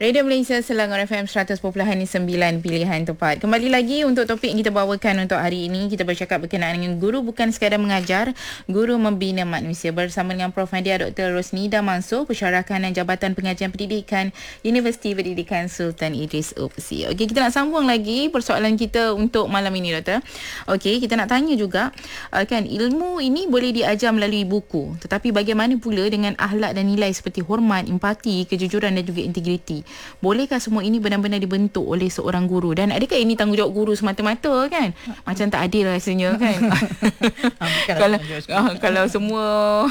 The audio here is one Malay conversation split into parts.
Radio Malaysia Selangor FM 100.9 pilihan tepat. Kembali lagi untuk topik yang kita bawakan untuk hari ini. Kita bercakap berkenaan dengan guru bukan sekadar mengajar, guru membina manusia. Bersama dengan Prof. Nadia Dr. Rosnida Mansor, Pensyarahan dan Jabatan Pengajian Pendidikan Universiti Pendidikan Sultan Idris UPSI. Okey, kita nak sambung lagi persoalan kita untuk malam ini, Doktor. Okey, kita nak tanya juga, kan, ilmu ini boleh diajar melalui buku. Tetapi bagaimana pula dengan akhlak dan nilai seperti hormat, empati, kejujuran dan juga integriti? Bolehkah semua ini benar-benar dibentuk oleh seorang guru? Dan adakah ini tanggungjawab guru semata-mata, kan? Macam tak adil rasanya, kan? Kalau semua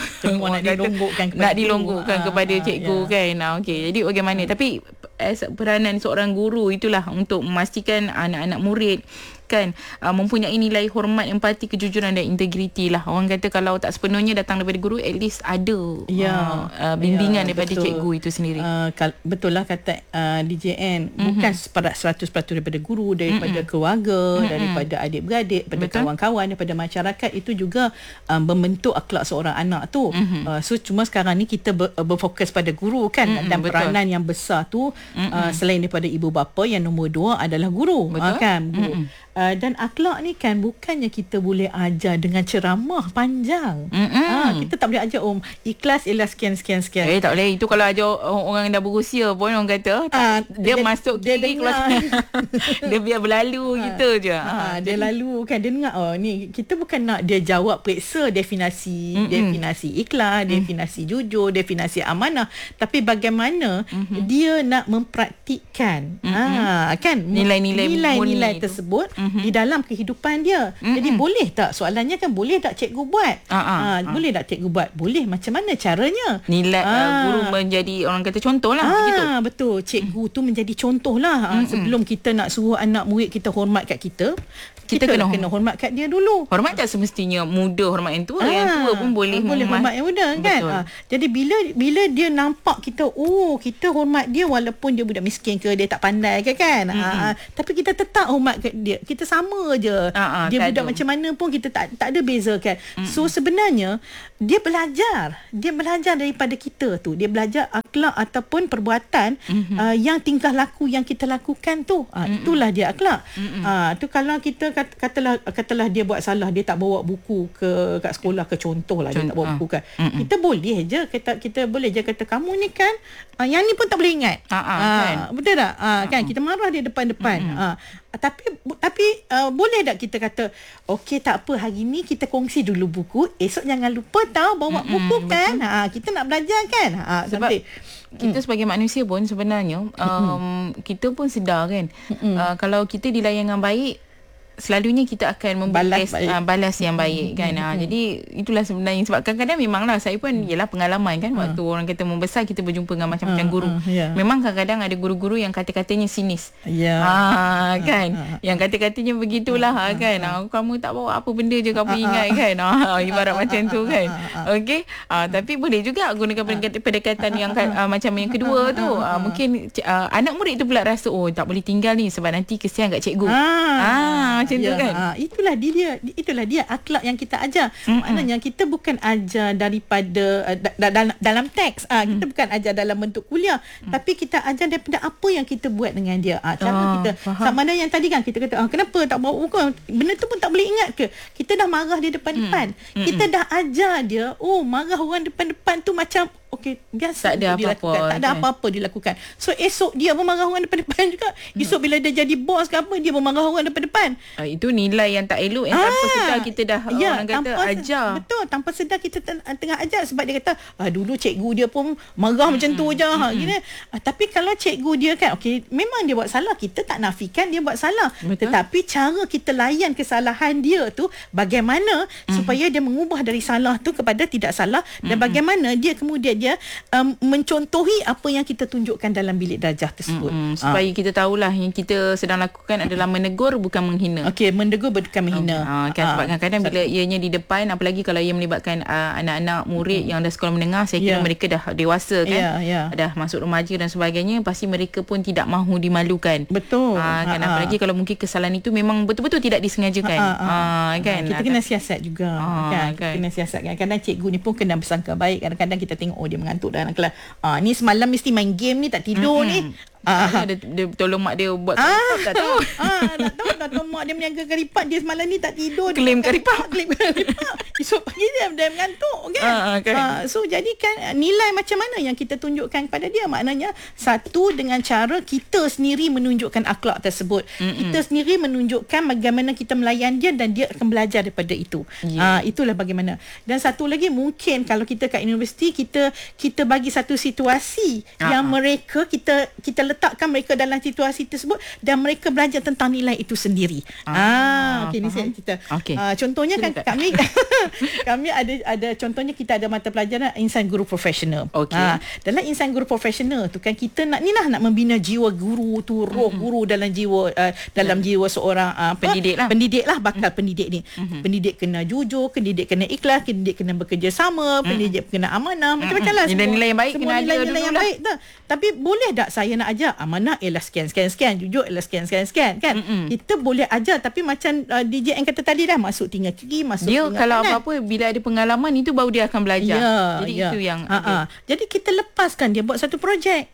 nak dilonggokkan kepada cikgu, kan? Okey, jadi bagaimana? Tapi peranan seorang guru itulah untuk memastikan anak-anak murid, kan, mempunyai nilai hormat, empati, kejujuran dan integriti lah. Orang kata kalau tak sepenuhnya datang daripada guru, at least ada bimbingan daripada cikgu itu sendiri. Betul lah kata DJN, bukan 100% daripada guru, daripada keluarga, daripada adik-beradik, daripada kawan-kawan, daripada masyarakat. Itu juga membentuk akhlak seorang anak tu. So cuma sekarang ni kita berfokus pada guru, kan, dan peranan yang besar tu selain daripada ibu bapa, yang nombor 2 adalah guru, kan, guru. Dan akhlak ni kan bukannya kita boleh ajar dengan ceramah panjang. Kita tak boleh ajar ikhlas ialah sekian. Tak boleh. Itu kalau ajar orang dah berusia pun, orang kata dia masuk kiri, dia biar berlalu gitu je. Dia lalu, kan, dia dengar ni kita bukan nak dia jawab periksa definisi ikhlas, definisi jujur, definisi amanah, tapi bagaimana dia nak mempraktikkan kan nilai-nilai tersebut di dalam kehidupan dia. Jadi boleh tak, soalannya kan, boleh tak cikgu buat? Boleh tak cikgu buat? Boleh. Macam mana caranya? Nilai guru menjadi, orang kata, contoh lah. Betul. Cikgu tu menjadi contoh lah. Sebelum kita nak suruh anak murid kita hormat kat kita kena hormat kat dia dulu. Hormat tak semestinya muda hormat yang tua. Yang tua pun boleh hormat yang muda, kan? Jadi bila dia nampak kita, kita hormat dia walaupun dia budak miskin ke, dia tak pandai ke, kan? Tapi kita tetap hormat kat dia. Kita sama je. Dia budak macam mana pun kita tak ada beza, kan? So sebenarnya dia belajar daripada kita tu. Dia belajar akhlak ataupun perbuatan yang tingkah laku yang kita lakukan tu. Itulah dia akhlak. Tu kalau kita katalah dia buat salah, dia tak bawa buku kat sekolah ke, contohlah, dia tak bawa buku, kan. Kita boleh je kita boleh je kata, kamu ni kan yang ni pun tak boleh ingat. Kan? Betul tak? Kan, kita marah dia depan-depan. Tapi boleh tak kita kata, okey, tak apa, hari ni kita kongsi dulu buku, esok jangan lupa tahu bawa buku, kan. Kita nak belajar, kan. Sebab kita sebagai manusia pun sebenarnya kita pun sedar, kan, kalau kita dilayan dengan baik, selalunya kita akan balas yang baik, kan. Jadi itulah sebenarnya, sebab kadang-kadang memanglah saya pun ialah pengalaman, kan, waktu orang kata membesar, kita berjumpa dengan macam-macam guru. Memang kadang-kadang ada guru-guru yang kata-katanya sinis. Kan, yang kata-katanya begitulah, kan. Kamu tak bawa apa benda je kamu ingat, kan. Ibarat macam tu, kan. Okey. Tapi boleh juga gunakan pendekatan yang macam yang kedua tu. Mungkin anak murid tu pula rasa, tak boleh tinggal ni sebab nanti kesian kat cikgu. Macam tu, kan. Itulah dia akhlak yang kita ajar. Maknanya kita bukan ajar daripada dalam teks. Kita bukan ajar dalam bentuk kuliah, tapi kita ajar daripada apa yang kita buat dengan dia. Cara kita, sama ada yang tadi, kan, kita kata, kenapa tak bawa buku? Benda tu pun tak boleh ingat ke? Kita dah marah dia depan-depan. Kita dah ajar dia, marah orang depan-depan tu macam biasa, tak ada apa-apa, tak ada apa-apa dilakukan. So esok dia bermarah orang depan-depan juga. Esok bila dia jadi bos ke apa, dia bermarah orang depan-depan. Itu nilai yang tak elok, yang tanpa sedar kita dah orang kata ajar. Betul, tanpa sedar kita tengah ajar. Sebab dia kata, dulu cikgu dia pun marah macam tu je. Tapi kalau cikgu dia, kan, memang dia buat salah, kita tak nafikan dia buat salah. Tetapi cara kita layan kesalahan dia tu, bagaimana supaya dia mengubah dari salah tu kepada tidak salah, dan bagaimana dia kemudian dia mencontohi apa yang kita tunjukkan dalam bilik darjah tersebut. Supaya kita tahulah yang kita sedang lakukan adalah menegur, bukan menghina. Menegur bukan menghina. Kan, sebab kadang-kadang bila ianya di depan, apalagi kalau ia melibatkan anak-anak murid yang dah sekolah menengah, saya kira mereka dah dewasa, kan. Dah masuk remaja dan sebagainya, pasti mereka pun tidak mahu dimalukan. Betul. Kan, apalagi kalau mungkin kesalahan itu memang betul-betul tidak disengajakan. Kan. Kita kena siasat juga. Kita kena siasat. Kadang-kadang cikgu ni pun kena bersangka baik. Kadang-kadang kita tengok, dia mengantuk dalam kelas. Ni semalam mesti main game ni, tak tidur ni. Dia tolong mak dia buat karipap, tak tahu. Tak tahu mak dia meniaga karipap, dia semalam ni tak tidur, klaim karipap. Esok pagi dia mengantuk kan. So jadi kan nilai macam mana yang kita tunjukkan kepada dia, maknanya satu dengan cara kita sendiri menunjukkan akhlak tersebut. Kita sendiri menunjukkan bagaimana kita melayan dia dan dia akan belajar daripada itu. Itulah bagaimana. Dan satu lagi, mungkin kalau kita kat universiti, kita bagi satu situasi yang mereka kita letakkan mereka dalam situasi tersebut dan mereka belajar tentang nilai itu sendiri. Okey, ni saya cerita. Contohnya kan kami ada contohnya, kita ada mata pelajaran insan guru profesional. Dalam insan guru profesional tu kan, kita nak membina jiwa guru tu, roh guru dalam jiwa seorang pendidik lah, bakal pendidik ni. Pendidik kena jujur, pendidik kena ikhlas, pendidik kena bekerjasama, pendidik kena amanah, macam-macam lah. Nilai yang baik kena ada dulu yang baik tu. Tapi boleh tak saya nak ajar amanah ialah sekian, jujur ialah sekian kan. Kita boleh ajar, tapi macam DJ yang kata tadi dah, masuk tinggal kiri, masuk dia tinggal kalau kanan. apa-apa bila ada pengalaman itu baru dia akan belajar. Jadi itu yang jadi kita lepaskan dia buat satu projek.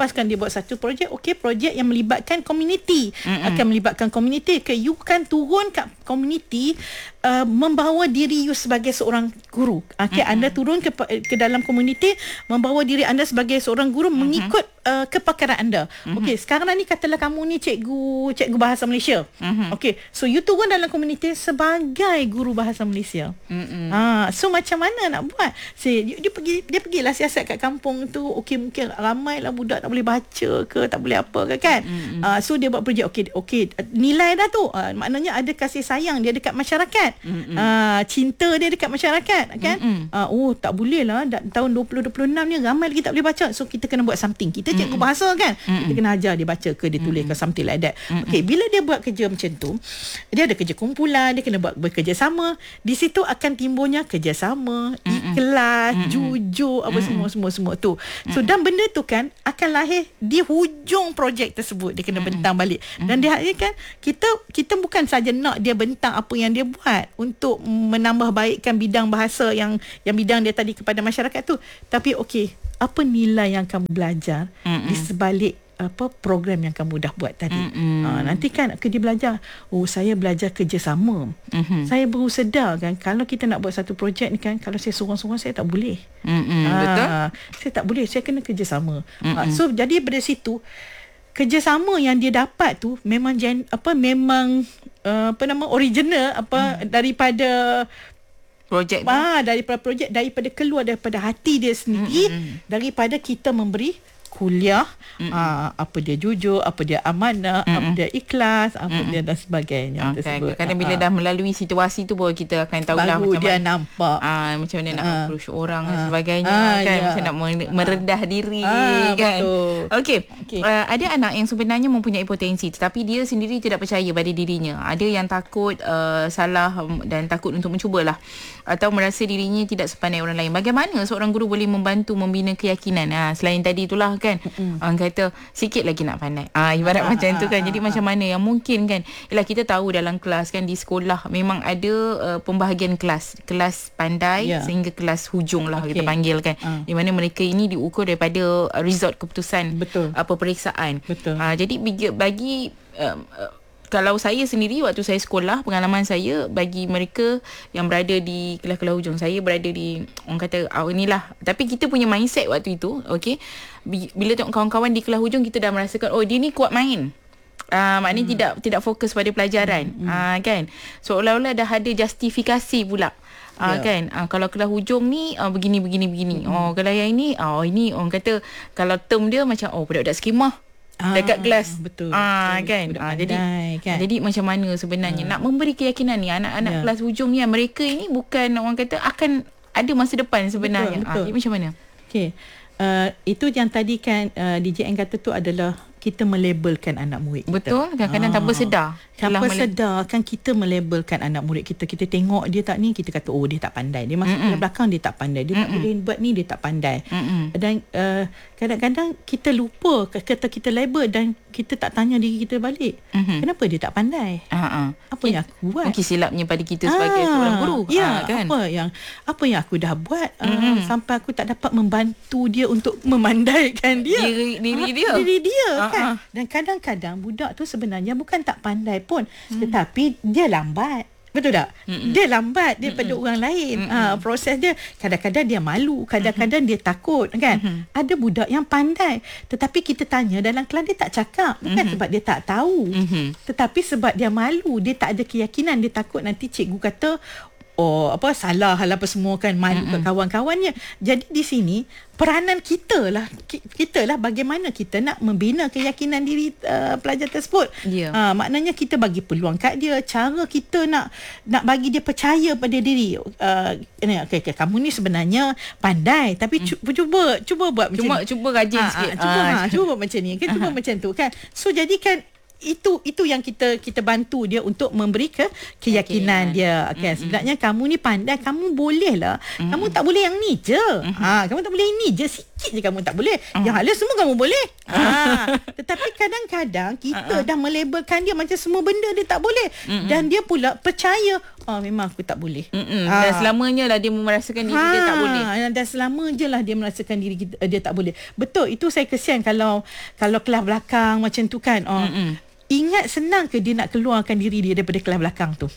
Okey, projek yang melibatkan community. Akan melibatkan community. You kan turun kat community, membawa diri you sebagai seorang guru. Anda turun ke dalam community, membawa diri anda sebagai seorang guru mengikut kepakaran anda. Okey, sekarang ni katalah kamu ni cikgu bahasa Malaysia. Okey, so you turun dalam community sebagai guru bahasa Malaysia. So macam mana nak buat? Dia pergilah siasat kat kampung tu. Okey, mungkin ramailah budak tak boleh baca ke, tak boleh apa ke kan. So dia buat projek. Okey, nilai dah tu. Maknanya ada kasih sayang dia dekat masyarakat. Cinta dia dekat masyarakat kan. Tak boleh lah, tahun 2026 ni ramai lagi tak boleh baca. So kita kena buat something. Kita cikgu bahasa kan, kita kena ajar dia baca ke, dia tulis ke, something like that. Okey, bila dia buat kerja macam tu, dia ada kerja kumpulan, dia kena buat bekerjasama. Di situ akan timbulnya kerjasama, ikhlas, jujur, apa semua tu. So dan benda tu kan akan lahir di hujung projek tersebut. Dia kena bentang balik. Dan dia kan kita bukan saja nak dia bentang apa yang dia buat untuk menambah baikkan bidang bahasa yang bidang dia tadi kepada masyarakat tu, tapi okey, apa nilai yang kamu belajar di sebalik program yang kamu dah buat tadi. Nanti kan dia belajar, saya belajar kerjasama. Saya baru sedar kan, kalau kita nak buat satu projek ni kan, kalau saya sorang-sorang saya tak boleh. Betul. Saya tak boleh, saya kena kerjasama. So jadi dari situ kerjasama yang dia dapat tu memang original daripada projek daripada keluar daripada hati dia sendiri, daripada kita memberi kuliah, apa dia jujur, apa dia amanah, apa dia ikhlas, apa dia dan sebagainya tersebut. Kadang bila dah melalui situasi tu baru kita akan tahu lah macam dia nampak macam mana nak approach orang dan sebagainya kan, macam nak merendah diri kan. Okey. Ada anak yang sebenarnya mempunyai potensi tetapi dia sendiri tidak percaya pada dirinya. Ada yang takut salah dan takut untuk mencubalah, atau merasa dirinya tidak sepandai orang lain. Bagaimana seorang guru boleh membantu membina keyakinan? Selain tadi itulah kan, orang kata sikit lagi nak pandai, ibarat macam tu kan. Jadi macam mana yang mungkin kan, ialah kita tahu dalam kelas kan, di sekolah memang ada pembahagian kelas pandai sehingga kelas hujung lah kita panggil kan, di mana mereka ini diukur daripada result keputusan peperiksaan. Jadi bagi kalau saya sendiri waktu saya sekolah, pengalaman saya bagi mereka yang berada di kelas-kelas hujung, saya berada di orang kata inilah, tapi kita punya mindset waktu itu, okey, bila tengok kawan-kawan di kelas hujung, kita dah merasakan dia ni kuat main. Maknanya tidak fokus pada pelajaran. Kan, seolah-olah dah ada justifikasi pula. Kan, kalau kelas hujung ni begini. Kalau yang ini ini orang kata kalau term dia macam budak-budak skema dekat kelas. Betul. Kan. Jadi macam mana sebenarnya nak memberi keyakinan ni anak-anak kelas hujung ni, mereka ini bukan orang kata akan ada masa depan sebenarnya. Jadi macam mana? Okey. Itu yang tadi kan DJ N kata tu adalah kita melabelkan anak murid kita. Betul, kadang-kadang tanpa sedar. Tanpa sedar kan kita melabelkan anak murid kita. Kita tengok dia tak ni, kita kata dia tak pandai. Dia masuk ke belakang, dia tak pandai. Dia tak boleh buat ni, dia tak pandai. Dan kadang-kadang kita lupa kata kita label dan kita tak tanya diri kita balik. Kenapa dia tak pandai? Apa yang aku buat? Mungkin silapnya pada kita sebagai seorang guru. Kan? Apa yang aku dah buat sampai aku tak dapat membantu dia untuk memandaikan dia. Diri dia. Kan? kan. Dan kadang-kadang budak tu sebenarnya bukan tak pandai pun, tetapi dia lambat. Betul tak? Dia lambat daripada orang lain. Proses dia kadang-kadang dia malu, kadang-kadang dia takut kan. Ada budak yang pandai tetapi kita tanya dalam kelas dia tak cakap, bukan sebab dia tak tahu. Tetapi sebab dia malu, dia tak ada keyakinan, dia takut nanti cikgu kata salah hal apa semua kan, malu ke kawan-kawannya. Jadi di sini peranan kita lah bagaimana kita nak membina keyakinan diri pelajar tersebut. Maknanya kita bagi peluang kat dia, cara kita nak bagi dia percaya pada diri. Okay, kamu ni sebenarnya pandai tapi cuba buat macam ni. Cuba rajin sikit. Cuba buat macam ni kan, cuba macam tu kan. So jadikan itu yang kita bantu dia untuk memberi keyakinan dia. Okay, sebenarnya kamu ni pandai, kamu boleh lah. Kamu tak boleh yang ni je. Kamu tak boleh ini je, sikit je kamu tak boleh. Yang halus semua kamu boleh. Tetapi kadang-kadang kita dah melabelkan dia macam semua benda dia tak boleh. Dan dia pula percaya, memang aku tak boleh. Dan selamanya lah dia merasakan diri dia tak boleh. Dan selama je lah dia merasakan diri dia tak boleh. Betul, itu saya kesian kalau kelas belakang macam tu kan. Ingat senang ke dia nak keluarkan diri dia daripada kelas belakang tu?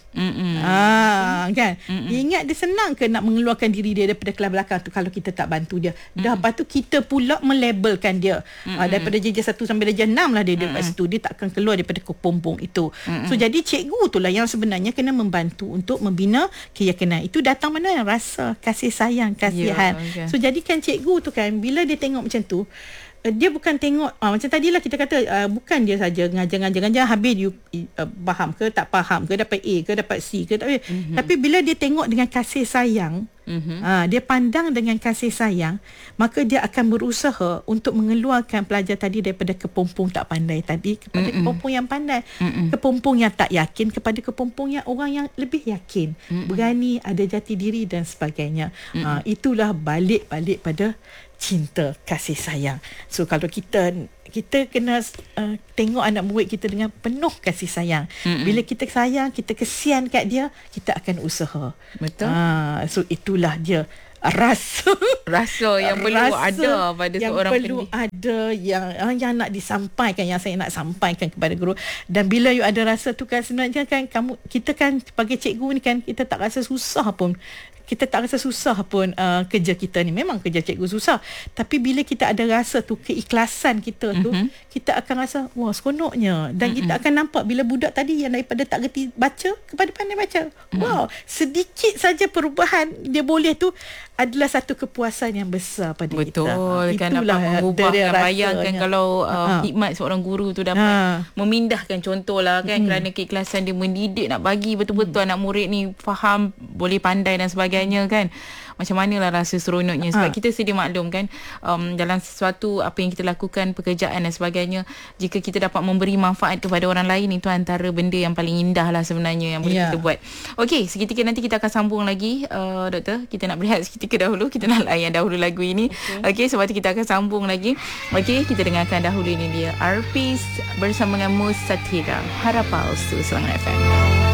Kan? Ingat dia senang ke nak mengeluarkan diri dia daripada kelas belakang tu kalau kita tak bantu dia? Dah lepas tu kita pula melabelkan dia. Daripada darjah 1 sampai darjah 6 lah dia dekat situ. Dia tak akan keluar daripada kepompong itu. So jadi cikgu tu lah yang sebenarnya kena membantu untuk membina keyakinan. Itu datang mana? Rasa kasih sayang, kasihan. So jadikan cikgu tu kan, bila dia tengok macam tu, dia bukan tengok macam tadilah kita kata bukan dia saja ngajar habis you faham ke tak faham ke, dapat A ke dapat C ke, tapi bila dia tengok dengan kasih sayang, dia pandang dengan kasih sayang, maka dia akan berusaha untuk mengeluarkan pelajar tadi daripada kepompong tak pandai tadi kepada kepompong yang pandai, kepompong yang tak yakin kepada kepompong yang orang yang lebih yakin, berani, ada jati diri dan sebagainya. Itulah balik pada cinta, kasih sayang. So kalau kita kena tengok anak murid kita dengan penuh kasih sayang. Bila kita sayang, kita kesian kat dia, kita akan usaha. Betul. So itulah dia rasa yang perlu ada pada seorang pendidik. Ada yang nak disampaikan, yang saya nak sampaikan kepada guru. Dan bila you ada rasa tu kan, sebenarnya kan kita kan sebagai cikgu ni kan, kita tak rasa susah pun. Kerja kita ni. Memang kerja cikgu susah. Tapi bila kita ada rasa tu, keikhlasan kita tu, kita akan rasa, wah seronoknya. Dan kita akan nampak bila budak tadi yang daripada tak gerti baca kepada pandai baca. Wow, sedikit saja perubahan dia boleh tu adalah satu kepuasan yang besar pada kita. Betul. Kan dapat mengubahkan, bayangkan kalau hikmat seorang guru tu dapat memindahkan, contohlah kan, kerana keikhlasan dia mendidik, nak bagi betul-betul anak murid ni faham, boleh pandai dan sebagainya kan. Macam manalah rasa seronoknya. Sebab kita sedia maklum kan, dalam sesuatu apa yang kita lakukan, pekerjaan dan sebagainya, jika kita dapat memberi manfaat kepada orang lain, itu antara benda yang paling indah lah sebenarnya yang boleh kita buat. Okey, seketika nanti kita akan sambung lagi, Doktor. Kita nak berehat seketika dahulu. Kita nak layan dahulu lagu ini. Okey, sebab tu kita akan sambung lagi. Okey, kita dengarkan dahulu ini dia Arpis bersama dengan Mus Satira, Harap Palsu, Semangat FM.